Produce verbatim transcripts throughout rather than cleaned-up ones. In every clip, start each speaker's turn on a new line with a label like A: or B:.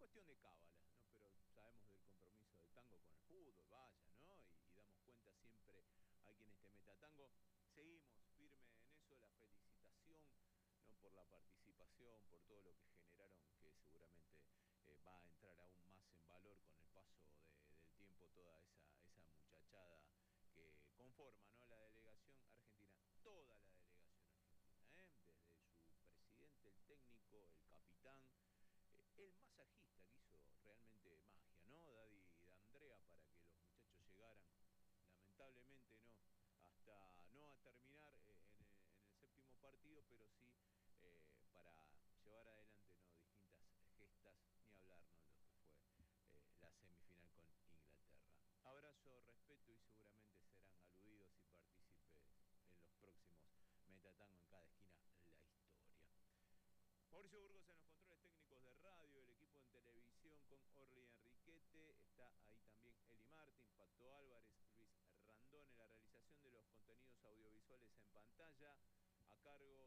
A: cuestión de cábala, ¿no? Pero sabemos del compromiso del tango con el fútbol, vaya, ¿no? Y, y damos cuenta siempre a quien este metatango. Seguimos firme en eso, la felicitación, ¿no? Por la participación, por todo lo que generaron, que seguramente eh, va a entrar aún más en valor con el paso de, del tiempo, toda esa, esa muchachada que conforma, ¿no? La delegación argentina, toda la delegación argentina, ¿eh? Desde su presidente, el técnico, el capitán, eh, el masajista que hizo realmente magia, ¿no? Daddy D'Andrea, para que los muchachos llegaran, lamentablemente no, hasta no a terminar eh, en, el, en el séptimo partido, pero sí eh, para llevar adelante, ¿no? Distintas gestas, ni hablar, ¿no? Lo que fue eh, la semifinal con Inglaterra. Abrazo, respeto y seguramente serán aludidos y partícipes en los próximos Metatango en cada esquina la historia. Mauricio Burgos en los controles técnicos de radio, el equipo en televisión con Orly Enriquete, está ahí también Eli Martín, Pato Álvarez, Luis Randón en la realización de los contenidos audiovisuales en pantalla, a cargo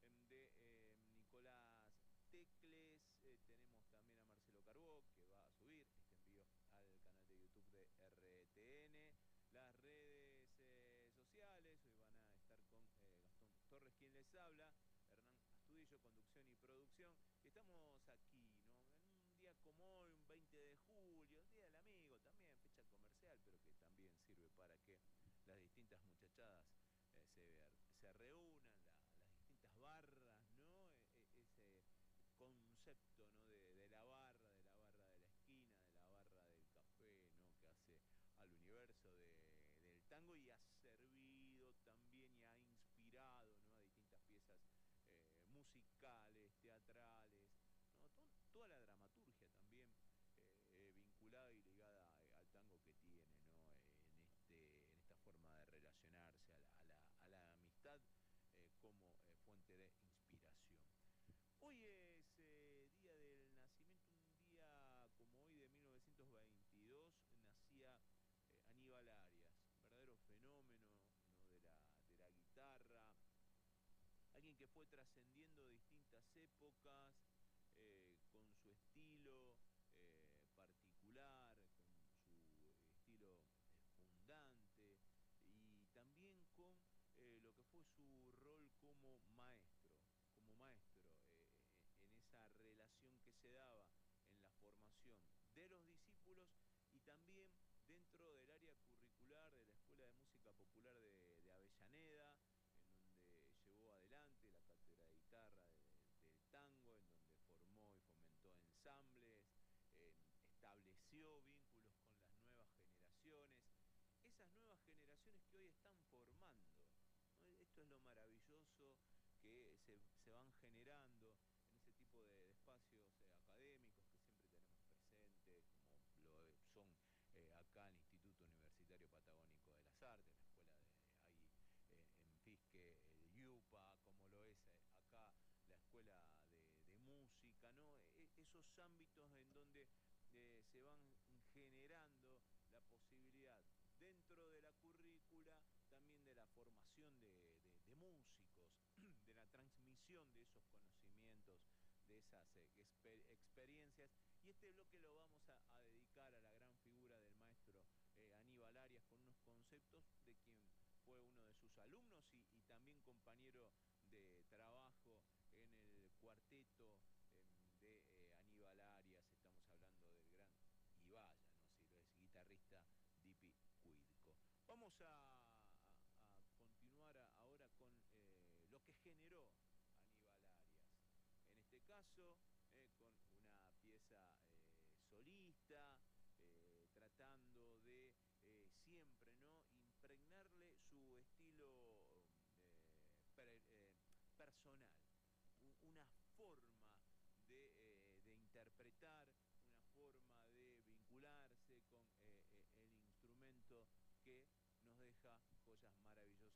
A: de eh, Nicolás Tecles. Eh, tenemos también a Marcelo Carbó, que va a subir este envío al canal de YouTube de R T N. Las redes eh, sociales, hoy van a estar con eh, Gastón Torres, quien les habla, Hernán Astudillo, conducción y producción. Y estamos aquí, ¿no? En un día como hoy, un veinte de julio, el Día del Amigo, también fecha comercial, pero que también sirve para que las distintas muchachadas eh, se, se reúnan, la, las distintas barras, ¿no? E, e, ese concepto, ¿no? De, de la barra, de la barra de la esquina, de la barra del café, ¿no? Que hace al universo de, del tango y ha servido también y ha inspirado, ¿no? A distintas piezas eh, musicales, teatrales, ¿no? Todo, toda la dramaturgia también eh, vinculada y ligada eh, al tango que tiene, ¿no? Eh, en, este, en esta forma de relacionarse a la, a la, a la amistad eh, como eh, fuente de inspiración. Hoy es eh, día del nacimiento, un día como hoy de mil novecientos veintidós, nacía eh, Aníbal Arias, verdadero fenómeno, ¿no? de, la, de la guitarra, alguien que fue trascendiendo distintas épocas eh, con su estilo eh, particular, con su estilo eh, fundante y también con eh, lo que fue su rol como maestro, como maestro eh, en esa relación que se daba en la formación de los discípulos y también dentro del área curricular de la Escuela de Música Popular de, de Avellaneda, en donde llevó adelante la cátedra de guitarra de, del tango, en donde formó y fomentó ensambles, eh, estableció vínculos con las nuevas generaciones, esas nuevas generaciones que hoy están formando, ¿no? Esto es lo maravilloso que se, se van generando en ese tipo de, de espacios eh, académicos que siempre tenemos presente, como lo son eh, acá el Instituto Universitario Patagónico de las Artes, la escuela de ahí eh, en Fisque, el IUPA, como lo es eh, acá la escuela de, de música, ¿no? E esos ámbitos en donde eh, se van generando la posibilidad dentro de la currícula también de la formación de, de, de músicos, de la transmisión de esos conocimientos, de esas eh, exper experiencias. Y este bloque lo vamos a, a dedicar a la gran figura del maestro eh, Aníbal Arias, con unos conceptos de quien fue uno de sus alumnos y, y también compañero de trabajo en el cuarteto eh, de eh, Aníbal Arias. Estamos hablando del gran, y vaya, ¿no? Si lo es, guitarrista Dipi Cuidco. Vamos a, a, a continuar a, ahora con eh, lo que generó Aníbal Arias. En este caso, eh, con una pieza eh, solista, eh, tratando de eh, siempre, ¿no? Impregnarle su estilo eh, per, eh, personal, un, una forma de, eh, de interpretar, una forma de vincularse con eh, eh, el instrumento que nos deja joyas maravillosas.